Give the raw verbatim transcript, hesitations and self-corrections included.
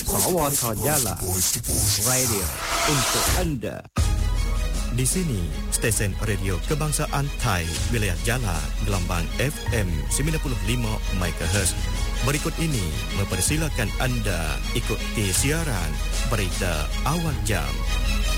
Sawata Jala Radio untuk anda. Di sini, stesen radio kebangsaan Thai, wilayah Jala, gelombang F M sembilan puluh lima megahertz. Berikut ini mempersilakan anda ikuti siaran berita awal jam.